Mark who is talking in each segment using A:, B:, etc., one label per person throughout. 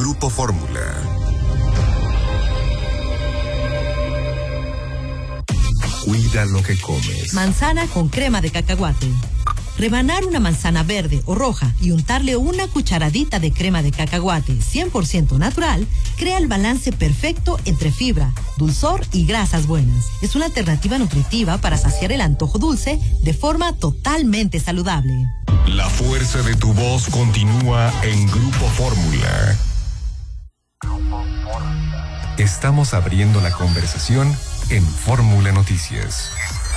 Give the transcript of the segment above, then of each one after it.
A: Grupo Fórmula. Cuida lo que comes.
B: Manzana con crema de cacahuate. Rebanar una manzana verde o roja y untarle una cucharadita de crema de cacahuate 100% natural crea el balance perfecto entre fibra, dulzor y grasas buenas. Es una alternativa nutritiva para saciar el antojo dulce de forma totalmente saludable.
A: La fuerza de tu voz continúa en Grupo Fórmula. Estamos abriendo la conversación en Fórmula Noticias.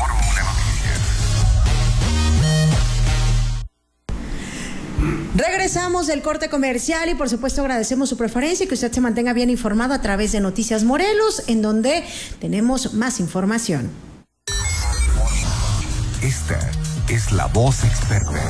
C: Regresamos del corte comercial y por supuesto agradecemos su preferencia y que usted se mantenga bien informado a través de Noticias Morelos, en donde tenemos más información.
A: Esta es la voz experta.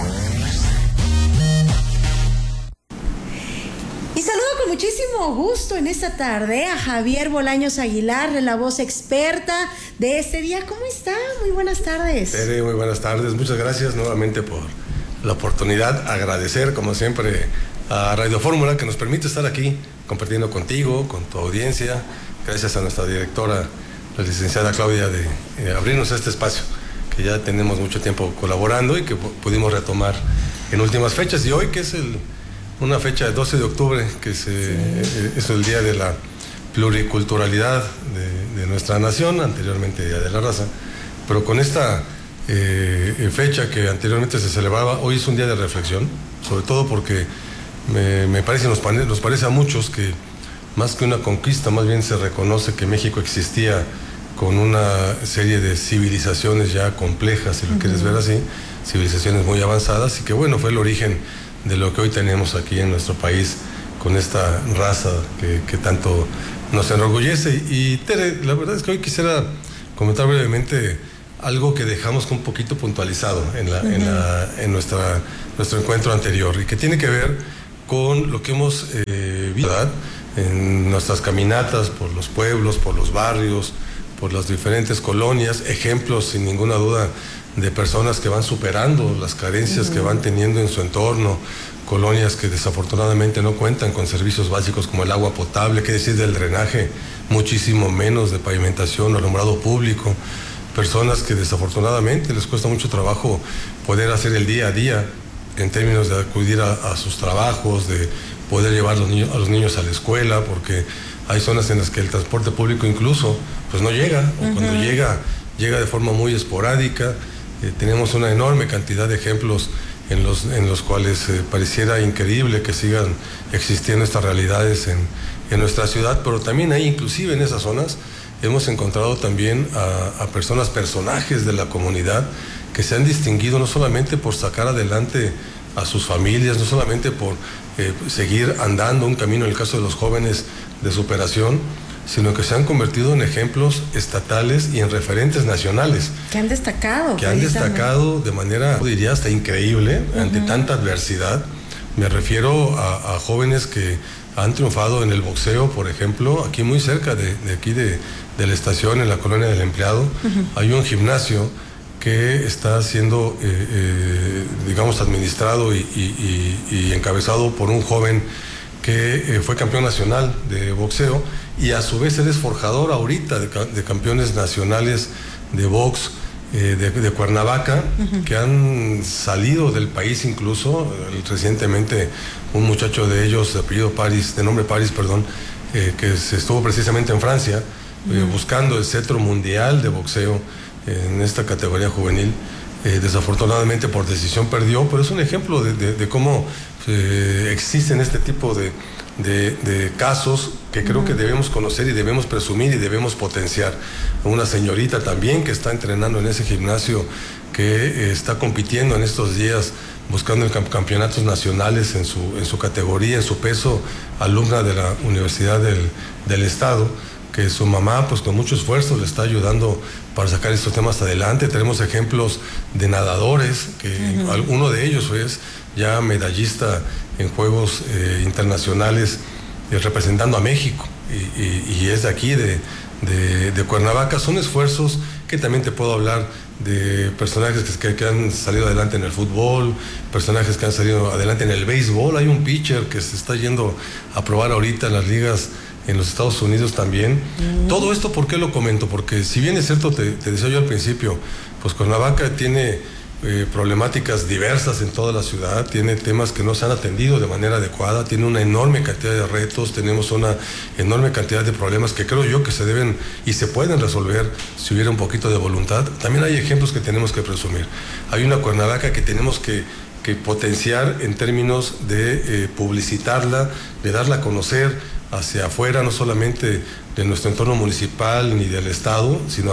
C: Y saludo con muchísimo gusto en esta tarde a Javier Bolaños Aguilar, la voz experta de este día. ¿Cómo está? Muy buenas tardes.
D: Tere, muy buenas tardes. Muchas gracias nuevamente por la oportunidad. Agradecer, como siempre, a Radio Fórmula que nos permite estar aquí compartiendo contigo, con tu audiencia. Gracias a nuestra directora, la licenciada Claudia, de abrirnos este espacio, que ya tenemos mucho tiempo colaborando y que pudimos retomar en últimas fechas. Y hoy, que es una fecha de 12 de octubre, que es el Día de la Pluriculturalidad de nuestra nación, anteriormente Día de la Raza, pero con esta fecha que anteriormente se celebraba, hoy es un día de reflexión, sobre todo porque me parece, nos parece a muchos que más que una conquista, más bien se reconoce que México existía con una serie de civilizaciones ya complejas, si lo quieres ver así, civilizaciones muy avanzadas, y que bueno, fue el origen de lo que hoy tenemos aquí en nuestro país, con esta raza que tanto nos enorgullece. Y Tere, la verdad es que hoy quisiera comentar brevemente algo que dejamos un poquito puntualizado en nuestro encuentro anterior, y que tiene que ver con lo que hemos visto en nuestras caminatas por los pueblos, por los barrios, por las diferentes colonias, ejemplos sin ninguna duda de personas que van superando las carencias que van teniendo en su entorno, colonias que desafortunadamente no cuentan con servicios básicos como el agua potable, qué decir del drenaje, muchísimo menos de pavimentación o alumbrado público, personas que desafortunadamente les cuesta mucho trabajo poder hacer el día a día en términos de acudir a sus trabajos, de poder llevar a los niños a la escuela, porque hay zonas en las que el transporte público incluso pues no llega, o cuando llega de forma muy esporádica. Tenemos una enorme cantidad de ejemplos en los cuales pareciera increíble que sigan existiendo estas realidades en nuestra ciudad, pero también ahí, inclusive en esas zonas, hemos encontrado también a personajes de la comunidad que se han distinguido no solamente por sacar adelante a sus familias, no solamente por seguir andando un camino, en el caso de los jóvenes, de superación, sino que se han convertido en ejemplos estatales y en referentes nacionales.
C: Que han destacado.
D: Que han destacado de manera, yo diría, hasta increíble, ante tanta adversidad. Me refiero a jóvenes que han triunfado en el boxeo, por ejemplo, aquí muy cerca de la estación, en la colonia del Empleado, hay un gimnasio que está siendo, digamos, administrado y encabezado por un joven que fue campeón nacional de boxeo, y a su vez él es forjador ahorita de campeones nacionales de box de Cuernavaca, que han salido del país incluso. Recientemente un muchacho de ellos, de nombre París, que se estuvo precisamente en Francia buscando el cetro mundial de boxeo en esta categoría juvenil. Desafortunadamente por decisión perdió, pero es un ejemplo de cómo existen este tipo de casos que creo que debemos conocer y debemos presumir y debemos potenciar. Una señorita también que está entrenando en ese gimnasio, que está compitiendo en estos días buscando campeonatos nacionales en su categoría, en su peso, alumna de la Universidad del Estado, que su mamá pues con mucho esfuerzo le está ayudando para sacar estos temas adelante. Tenemos ejemplos de nadadores, que uno de ellos es ya medallista en Juegos Internacionales representando a México, y es de aquí, de Cuernavaca. Son esfuerzos que también te puedo hablar de personajes que han salido adelante en el fútbol, personajes que han salido adelante en el béisbol. Hay un pitcher que se está yendo a probar ahorita en las ligas en los Estados Unidos también. Todo esto, ¿por qué lo comento? Porque si bien es cierto, te decía yo al principio, pues Cuernavaca tiene problemáticas diversas en toda la ciudad, tiene temas que no se han atendido de manera adecuada, tiene una enorme cantidad de retos, tenemos una enorme cantidad de problemas que creo yo que se deben y se pueden resolver si hubiera un poquito de voluntad. También hay ejemplos que tenemos que presumir. Hay una Cuernavaca que tenemos que potenciar en términos de publicitarla, de darla a conocer hacia afuera, no solamente de nuestro entorno municipal ni del estado, sino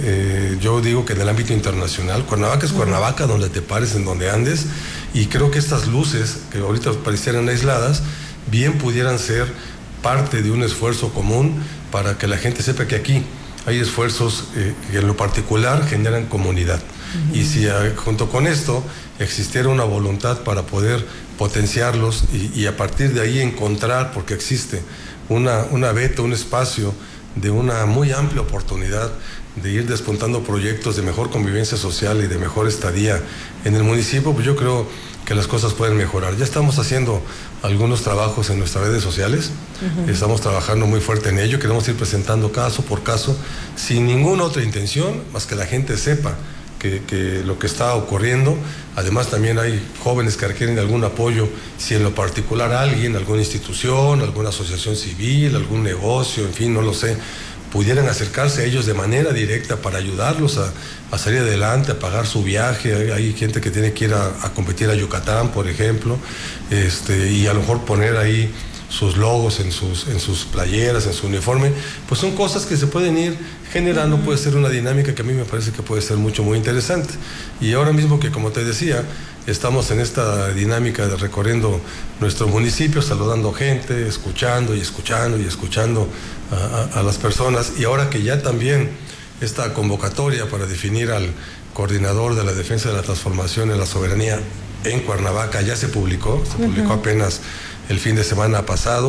D: yo digo que en el ámbito internacional. Cuernavaca es Cuernavaca, donde te pares, en donde andes, y creo que estas luces que ahorita parecieran aisladas bien pudieran ser parte de un esfuerzo común para que la gente sepa que aquí hay esfuerzos que en lo particular generan comunidad. Y si junto con esto existiera una voluntad para poder potenciarlos y a partir de ahí encontrar, porque existe una beta, un espacio de una muy amplia oportunidad de ir despuntando proyectos de mejor convivencia social y de mejor estadía en el municipio, pues yo creo que las cosas pueden mejorar. Ya estamos haciendo algunos trabajos en nuestras redes sociales, estamos trabajando muy fuerte en ello, queremos ir presentando caso por caso, sin ninguna otra intención, más que la gente sepa que lo que está ocurriendo. Además también hay jóvenes que requieren algún apoyo, si en lo particular alguien, alguna institución, alguna asociación civil, algún negocio, en fin, no lo sé, pudieran acercarse a ellos de manera directa para ayudarlos a salir adelante, a pagar su viaje. Hay gente que tiene que ir a competir a Yucatán, por ejemplo, y a lo mejor poner ahí sus logos en sus playeras, en su uniforme, pues son cosas que se pueden ir generando, puede ser una dinámica que a mí me parece que puede ser muy interesante. Y ahora mismo que, como te decía, estamos en esta dinámica de recorriendo nuestro municipio, saludando gente, escuchando a las personas, y ahora que ya también esta convocatoria para definir al coordinador de la defensa de la transformación en la soberanía en Cuernavaca ya se publicó apenas el fin de semana pasado.